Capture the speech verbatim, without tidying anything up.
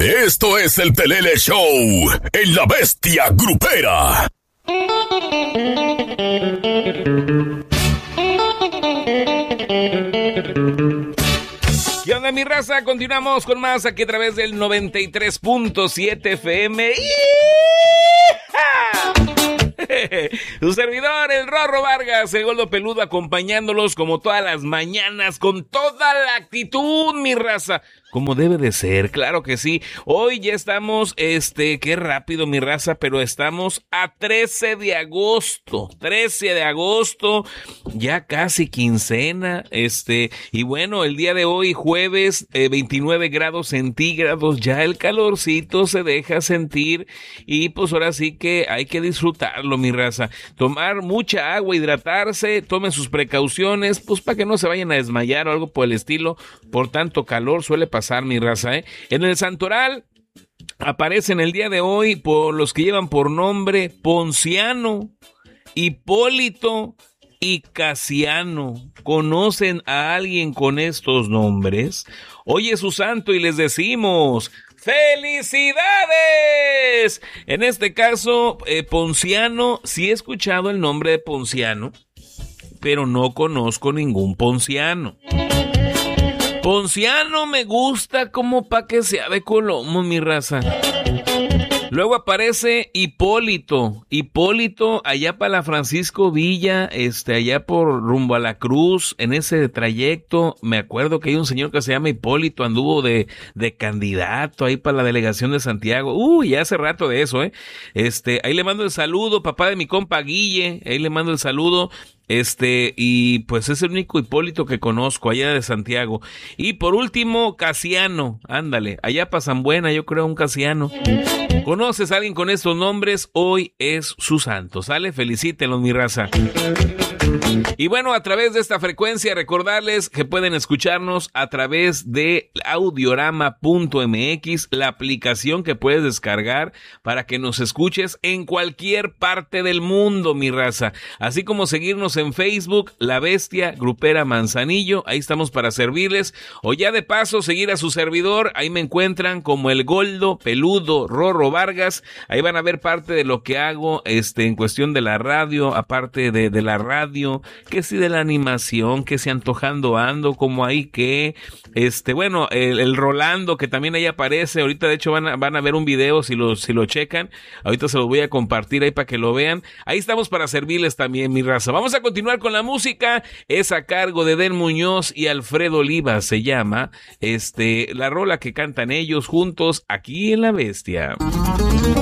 Esto es el Pelele Show en La Bestia Grupera. ¿Qué onda, mi raza? Continuamos con más aquí a través del noventa y tres punto siete F M. Su servidor, el Rorro Vargas, el Gordo Peludo, acompañándolos como todas las mañanas, con toda la actitud, mi raza. Como debe de ser, claro que sí. Hoy ya estamos, este, qué rápido, mi raza, pero estamos a trece de agosto. trece de agosto, ya casi quincena, este, y bueno, el día de hoy, jueves, eh, veintinueve grados centígrados, ya el calorcito se deja sentir y pues ahora sí que hay que disfrutarlo, mi raza. Tomar mucha agua, hidratarse, tomen sus precauciones, pues para que no se vayan a desmayar o algo por el estilo, por tanto calor suele pasar. Mi raza, ¿eh? En el Santoral aparecen el día de hoy por los que llevan por nombre Ponciano, Hipólito y Casiano. ¿Conocen a alguien con estos nombres? Hoy es su santo y les decimos ¡felicidades! En este caso, eh, Ponciano, sí he escuchado el nombre de Ponciano, pero no conozco ningún Ponciano. Ponciano me gusta como pa' que sea de Colomo, mi raza. Luego aparece Hipólito. Hipólito allá para la Francisco Villa, este, allá por rumbo a la Cruz, en ese trayecto. Me acuerdo que hay un señor que se llama Hipólito, anduvo de, de candidato ahí para la delegación de Santiago. Uy, ya hace rato de eso, ¿eh? Este, ahí le mando el saludo, papá de mi compa Guille, ahí le mando el saludo. Este, y pues es el único Hipólito que conozco allá de Santiago. Y por último, Casiano, ándale, allá para San Buena, yo creo un Casiano. ¿Conoces a alguien con estos nombres? Hoy es su santo, ¿sale? Felicítenlos, mi raza. Y bueno, a través de esta frecuencia, recordarles que pueden escucharnos a través de audiorama punto m x, la aplicación que puedes descargar para que nos escuches en cualquier parte del mundo, mi raza. Así como seguirnos en Facebook, La Bestia Grupera Manzanillo, ahí estamos para servirles. O ya de paso, seguir a su servidor, ahí me encuentran como el Gordo Peludo Rorro Vargas. Ahí van a ver parte de lo que hago este, en cuestión de la radio, aparte de, de la radio, que si de la animación, que si antojando ando, como ahí que, este, bueno, el, el Rolando, que también ahí aparece, ahorita de hecho van a, van a ver un video si lo, si lo checan, ahorita se lo voy a compartir ahí para que lo vean. Ahí estamos para servirles también, mi raza. Vamos a continuar con la música, es a cargo de Den Muñoz y Alfredo Oliva, se llama, este, la rola que cantan ellos juntos aquí en La Bestia.